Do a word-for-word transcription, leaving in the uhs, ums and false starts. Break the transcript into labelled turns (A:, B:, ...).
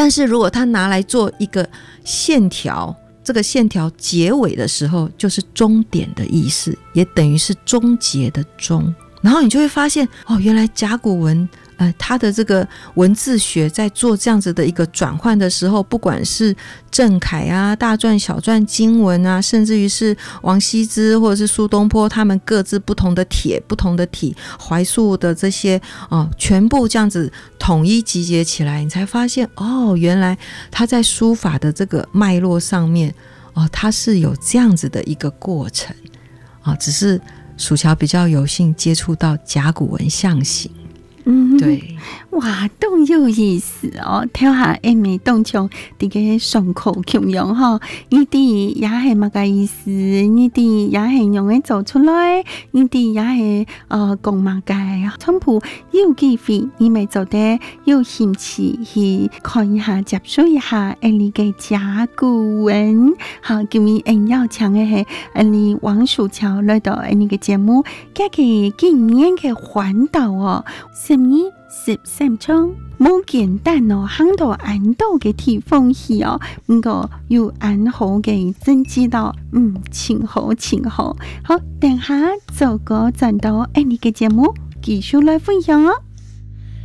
A: 但是如果它拿来做一个线条，这个线条结尾的时候就是终点的意思，也等于是终结的终。然后你就会发现哦，原来甲骨文呃，它的这个文字学在做这样子的一个转换的时候，不管是正楷啊、大篆、小篆经文啊，甚至于是王羲之或者是苏东坡，他们各自不同的帖、不同的体、怀素的这些哦，全部这样子统一集结起来，你才发现哦，原来他在书法的这个脉络上面哦，它是有这样子的一个过程啊、哦，只是薯条比较有幸接触到甲骨文象形。嗯，对，
B: 哇，都有意思哦！跳下下面当像这个上课形容哈，你哋也係乜嘅意思？你哋也係用嚟做出來，你哋也係呃講乜嘅？菖蒲有機會，你咪做得有興趣去看一下、接觸一下你嘅甲骨文。好，今日我要請嘅係你王薯條來到你嘅節目，佢嘅今年嘅環島哦。十二十三章冇簡單哦，很多按到嘅地方去哦，唔過要按好嘅真知道，嗯，請好請好，好，等下做個轉到你嘅節目，繼續來分享哦。